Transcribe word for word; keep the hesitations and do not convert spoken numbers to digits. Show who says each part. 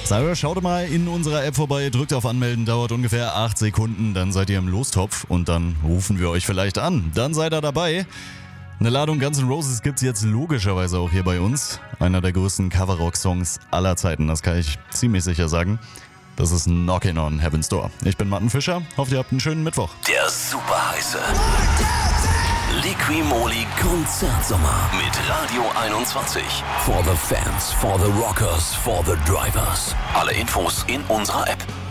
Speaker 1: Sarah, schaut mal in unserer App vorbei, drückt auf Anmelden, dauert ungefähr acht Sekunden, dann seid ihr im Lostopf und dann rufen wir euch vielleicht an. Dann seid ihr dabei. Eine Ladung Guns N' Roses gibt's jetzt logischerweise auch hier bei uns. Einer der größten Coverrock-Songs aller Zeiten, das kann ich ziemlich sicher sagen. Das ist Knockin' on Heaven's Door. Ich bin Martin Fischer, hoffe ihr habt einen schönen Mittwoch.
Speaker 2: Der super heiße Liqui-Moly Konzertsommer mit Radio einundzwanzig. For the fans, for the rockers, for the drivers. Alle Infos in unserer App.